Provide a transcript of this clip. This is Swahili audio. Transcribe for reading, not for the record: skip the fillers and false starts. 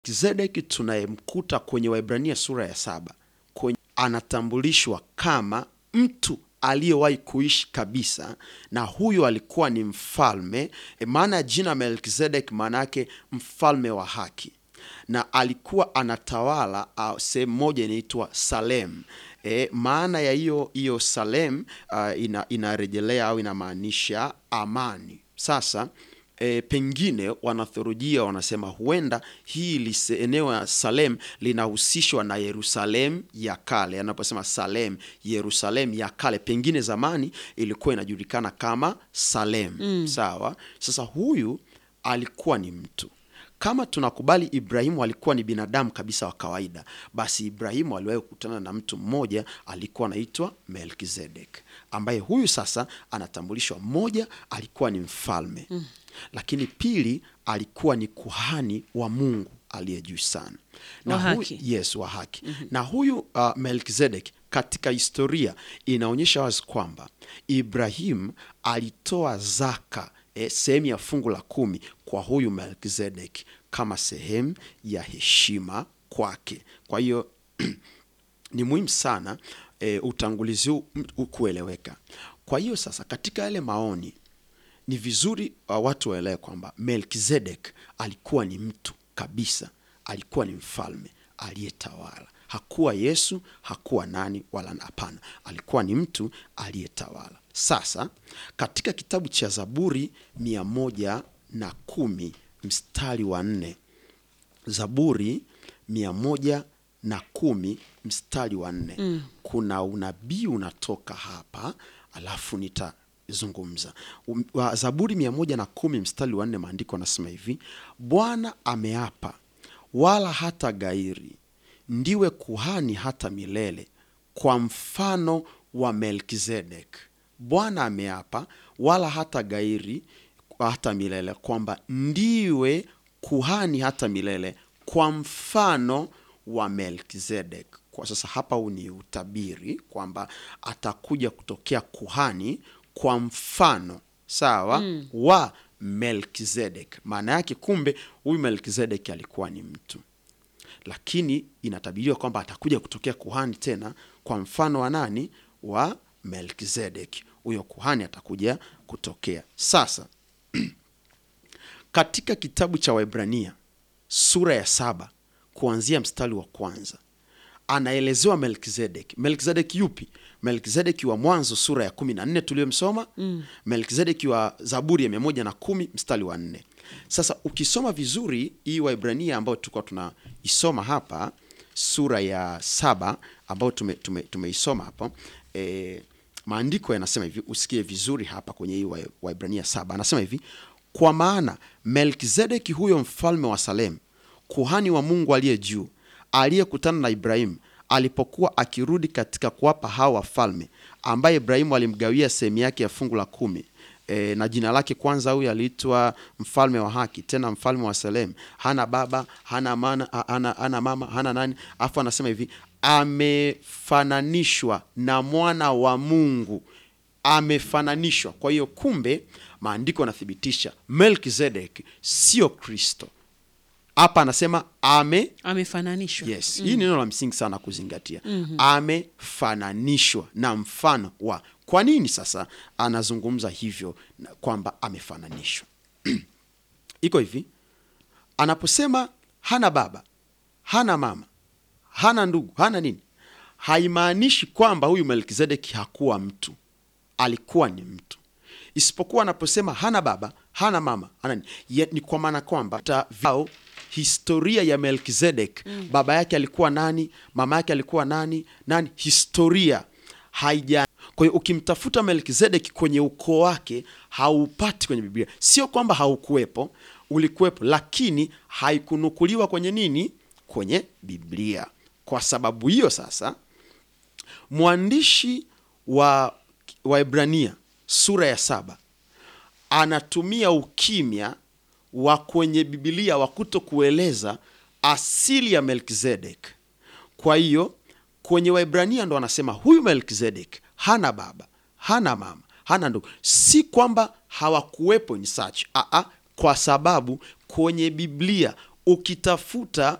Melkizedeki tunayemkuta kwenye Waebrania sura ya 7 anatambulishwa kama mtu aliyewahi kuishi kabisa, na huyo alikuwa ni mfalme. Maana ya jina Melkizedeki maana yake mfalme wa haki, na alikuwa anatawala sehemu moja inaitwa Salem. Maana ya hiyo Salem inarejelea au inamaanisha amani. Sasa pengine wanatheolojia wanasema huenda hii eneo ya Salem linahusishwa na Yerusalem ya kale. Anaposema Salem, Yerusalem ya kale, pengine zamani ilikuwa inajulikana kama Salem. Sawa. Sasa huyu alikuwa ni mtu, kama tunakubali Ibrahimu alikuwa ni binadamu kabisa wa kawaida, basi Ibrahimu aliwahi kukutana na mtu mmoja alikuwa anaitwa Melkizedek, ambaye huyu sasa anatambulishwa, mmoja alikuwa ni mfalme, lakini pili alikuwa ni kuhani wa Mungu aliye juu sana na wa haki. Na huyu Melkizedek katika historia inaonyesha wazi kwamba Ibrahim alitoa zaka, sehemu ya fungu la 10 kwa huyu Melkizedek kama sehemu ya heshima kwake. Kwa hiyo ni muhimu sana utangulizi huu kueleweka. Kwa hiyo sasa katika yale maoni ni vizuri watu waelewe kwamba Melkizedek alikuwa ni mtu kabisa, alikuwa ni mfalme aliyetawala. Hakuwa Yesu, hakuwa nani wala hapana, alikuwa ni mtu aliyetawala. Sasa katika kitabu cha Zaburi 110 mstari wa 4, Zaburi 110 mstari wa 4, kuna unabii unatoka hapa, alafu nitazungumza. Zaburi 110 mstari wa 4, maandiko yanasema hivi: Bwana ameapa wala hata gairi, ndiwe kuhani hata milele, kwa mfano wa Melkizedek. Bwana ameapa wala hata gairi hata milele, kwamba ndiwe kuhani hata milele kwa mfano wa Melkizedek. Kwa sasa hapa huu ni utabiri kwamba atakuja kutokea kuhani kwa mfano, sawa, wa Melkizedek. Maana yake kumbe huyu Melkizedek alikuwa ni mtu, lakini inatabiriwa kwamba atakuja kutokea kuhani tena kwa mfano wa nani? Wa Melkizedek. Huyo kuhani atakuja kutokea. Sasa katika kitabu cha Waebrania sura ya 7 kuanzia mstari wa 1 anaelezewa Melkizedek. Melkizedek yupi? Melkizedek wa Mwanzo sura ya 14 tuliyomsoma, Melkizedek wa Zaburi ya 110 mstari wa 4. Sasa ukisoma vizuri hii Waebrania ambayo tulikuwa tunaisoma hapa sura ya 7 ambayo tumeisoma hapo, maandiko yanasema hivi, usikie vizuri hapa kwenye hii Waebrania 7. Anasema hivi: kwa maana Melkizedeki huyo mfalme wa Salem, kuhani wa Mungu aliye juu, aliyekutana na Ibrahimu alipokuwa akirudi katika kuwapa hao wafalme, ambaye Ibrahimu alimgawia sehemu yake ya fungu la 10. Na jina lake kwanza huyu aliitwa mfalme wa haki, tena mfalme wa Salem, hana baba, hana mama, hana nani. Afu anasema hivi, amefananishwa na mwana wa Mungu, amefananishwa. Kwa hiyo kumbe maandiko yanathibitisha Melkizedek sio Kristo. Hapa anasema amefananishwa. Yes, hii ni neno la msingi sana kuzingatia. Amefananishwa na mfano wa. Kwa nini sasa anazungumza hivyo kwamba amefananishwa? Iko hivi, anaposema hana baba, hana mama, hana ndugu, hana nini, haimaanishi kwamba huyu Melkizedeki hakuwa mtu. Alikuwa ni mtu. Isipokuwa anaposema hana baba, hana mama, hana nini, ni kwa maana kwamba historia ya Melkizedek, baba yake alikuwa nani, mama yake alikuwa nani, historia haija. Kwa hiyo ukimtafuta Melkizedek kwenye ukoo wake haupati kwenye Biblia. Sio kwamba haukuwepo, ulikuwepo, lakini haikunukuliwa kwenye nini? Kwenye Biblia. Kwa sababu hiyo sasa mwandishi wa Waebrania sura ya 7 anatumia ukimya wa kwenye Biblia wa kuto kueleza asili ya Melkizedek. Kwa hiyo kwenye Waebrania ndo anasema huyu Melkizedek hana baba, hana mama, hana ndugu. Si kwamba hawakuwepo in such, kwa sababu kwenye Biblia ukitafuta